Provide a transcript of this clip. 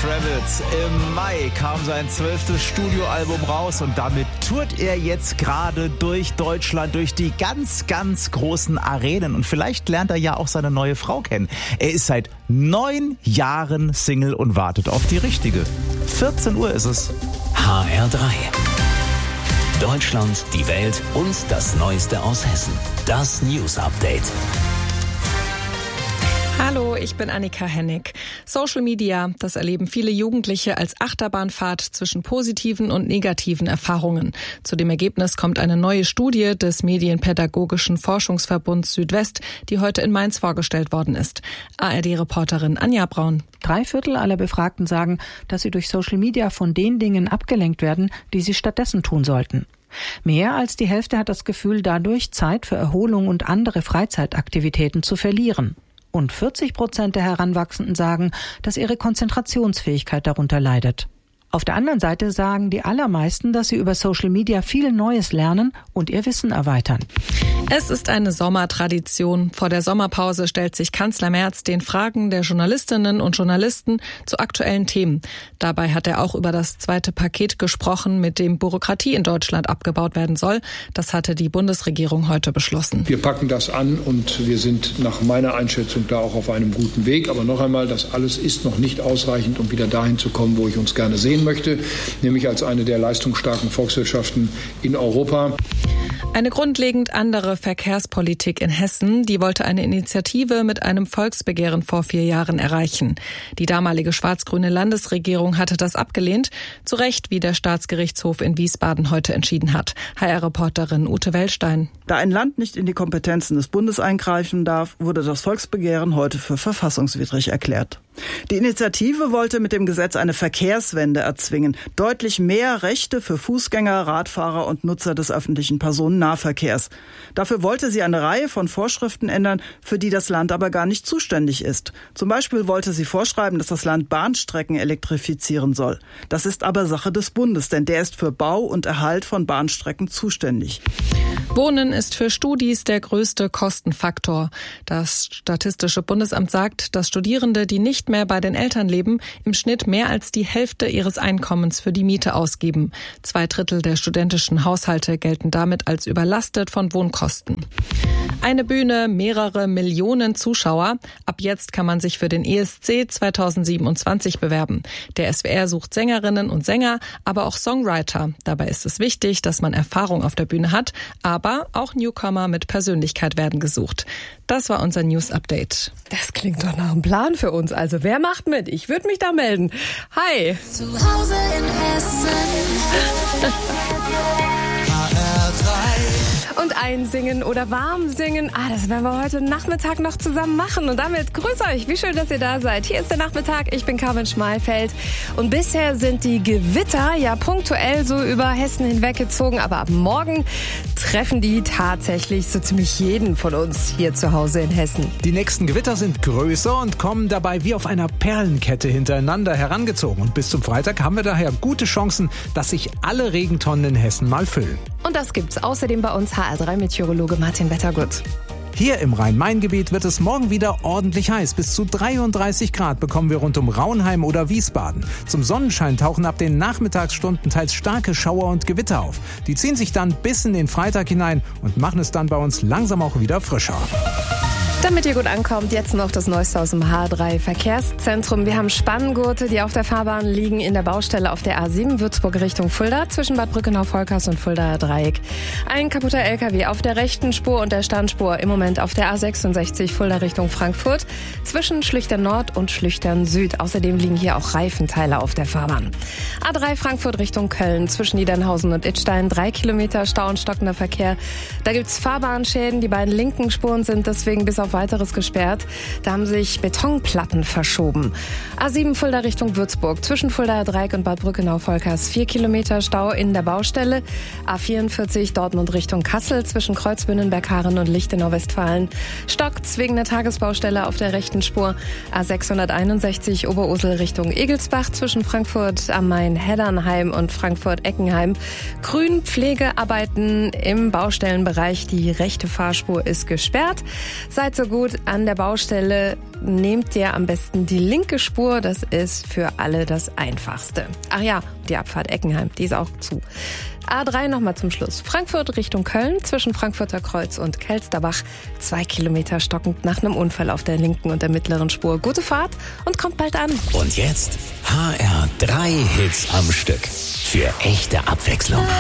Kravitz. Im Mai kam sein 12. Studioalbum raus und damit tourt er jetzt gerade durch Deutschland, durch die ganz, ganz großen Arenen. Und vielleicht lernt er ja auch seine neue Frau kennen. Er ist seit 9 Jahren Single und wartet auf die richtige. 14 Uhr ist es. HR3. Deutschland, die Welt und das Neueste aus Hessen. Das News Update. Hallo, ich bin Annika Hennig. Social Media, das erleben viele Jugendliche als Achterbahnfahrt zwischen positiven und negativen Erfahrungen. Zu dem Ergebnis kommt eine neue Studie des Medienpädagogischen Forschungsverbunds Südwest, die heute in Mainz vorgestellt worden ist. ARD-Reporterin Anja Braun. 3/4 aller Befragten sagen, dass sie durch Social Media von den Dingen abgelenkt werden, die sie stattdessen tun sollten. Mehr als die Hälfte hat das Gefühl, dadurch Zeit für Erholung und andere Freizeitaktivitäten zu verlieren. Und 40% der Heranwachsenden sagen, dass ihre Konzentrationsfähigkeit darunter leidet. Auf der anderen Seite sagen die allermeisten, dass sie über Social Media viel Neues lernen und ihr Wissen erweitern. Es ist eine Sommertradition. Vor der Sommerpause stellt sich Kanzler Merz den Fragen der Journalistinnen und Journalisten zu aktuellen Themen. Dabei hat er auch über das zweite Paket gesprochen, mit dem Bürokratie in Deutschland abgebaut werden soll. Das hatte die Bundesregierung heute beschlossen. Wir packen das an und wir sind nach meiner Einschätzung da auch auf einem guten Weg. Aber noch einmal, das alles ist noch nicht ausreichend, um wieder dahin zu kommen, wo ich uns gerne sehen möchte, nämlich als eine der leistungsstarken Volkswirtschaften in Europa. Eine grundlegend andere Verkehrspolitik in Hessen, die wollte eine Initiative mit einem Volksbegehren vor 4 Jahren erreichen. Die damalige schwarz-grüne Landesregierung hatte das abgelehnt, zu Recht, wie der Staatsgerichtshof in Wiesbaden heute entschieden hat. HR-Reporterin Ute Wellstein. Da ein Land nicht in die Kompetenzen des Bundes eingreifen darf, wurde das Volksbegehren heute für verfassungswidrig erklärt. Die Initiative wollte mit dem Gesetz eine Verkehrswende erzwingen. Deutlich mehr Rechte für Fußgänger, Radfahrer und Nutzer des öffentlichen Personennahverkehrs. Dafür wollte sie eine Reihe von Vorschriften ändern, für die das Land aber gar nicht zuständig ist. Zum Beispiel wollte sie vorschreiben, dass das Land Bahnstrecken elektrifizieren soll. Das ist aber Sache des Bundes, denn der ist für Bau und Erhalt von Bahnstrecken zuständig. Wohnen ist für Studis der größte Kostenfaktor. Das Statistische Bundesamt sagt, dass Studierende, die nicht mehr bei den Eltern leben, im Schnitt mehr als die Hälfte ihres Einkommens für die Miete ausgeben. 2/3 der studentischen Haushalte gelten damit als überlastet von Wohnkosten. Eine Bühne, mehrere Millionen Zuschauer. Ab jetzt kann man sich für den ESC 2027 bewerben. Der SWR sucht Sängerinnen und Sänger, aber auch Songwriter. Dabei ist es wichtig, dass man Erfahrung auf der Bühne hat, aber auch Newcomer mit Persönlichkeit werden gesucht. Das war unser News-Update. Das klingt doch nach einem Plan für uns. Also wer macht mit? Ich würde mich da melden. Hi. Zu Hause in Hessen. Und einsingen oder warm singen, das werden wir heute Nachmittag noch zusammen machen. Und damit grüß euch, wie schön, dass ihr da seid. Hier ist der Nachmittag, ich bin Carmen Schmalfeld. Und bisher sind die Gewitter ja punktuell so über Hessen hinweggezogen. Aber ab morgen treffen die tatsächlich so ziemlich jeden von uns hier zu Hause in Hessen. Die nächsten Gewitter sind größer und kommen dabei wie auf einer Perlenkette hintereinander herangezogen. Und bis zum Freitag haben wir daher gute Chancen, dass sich alle Regentonnen in Hessen mal füllen. Und das gibt's außerdem bei uns HR3-Meteorologe Martin Wettergut. Hier im Rhein-Main-Gebiet wird es morgen wieder ordentlich heiß. Bis zu 33 Grad bekommen wir rund um Raunheim oder Wiesbaden. Zum Sonnenschein tauchen ab den Nachmittagsstunden teils starke Schauer und Gewitter auf. Die ziehen sich dann bis in den Freitag hinein und machen es dann bei uns langsam auch wieder frischer. Damit ihr gut ankommt, jetzt noch das Neueste aus dem H3 Verkehrszentrum. Wir haben Spanngurte, die auf der Fahrbahn liegen in der Baustelle auf der A7 Würzburg Richtung Fulda zwischen Bad Brückenau-Volkers und Fuldaer Dreieck. Ein kaputter LKW auf der rechten Spur und der Standspur im Moment auf der A66 Fulda Richtung Frankfurt zwischen Schlüchtern Nord und Schlüchtern Süd. Außerdem liegen hier auch Reifenteile auf der Fahrbahn. A3 Frankfurt Richtung Köln zwischen Niedernhausen und Idstein 3 Kilometer Stau und stockender Verkehr. Da gibt's Fahrbahnschäden. Die beiden linken Spuren sind deswegen bis auf weiteres gesperrt. Da haben sich Betonplatten verschoben. A7 Fulda Richtung Würzburg zwischen Fuldaer Dreieck und Bad Brückenau-Volkers 4 Kilometer Stau in der Baustelle. A44 Dortmund Richtung Kassel zwischen Kreuzbünden, Berghaaren und Lichtenau-Westfalen. Stockt's wegen der Tagesbaustelle auf der rechten Spur. A661 Oberursel Richtung Egelsbach zwischen Frankfurt am Main, Heddernheim und Frankfurt-Eckenheim. Grünpflegearbeiten im Baustellenbereich. Die rechte Fahrspur ist gesperrt. Seit so gut an der Baustelle. Nehmt ihr am besten die linke Spur, das ist für alle das Einfachste. Ach ja, die Abfahrt Eckenheim, die ist auch zu. A3 nochmal zum Schluss. Frankfurt Richtung Köln, zwischen Frankfurter Kreuz und Kelsterbach. 2 Kilometer stockend nach einem Unfall auf der linken und der mittleren Spur. Gute Fahrt und kommt bald an. Und jetzt HR3 Hits am Stück. Für echte Abwechslung.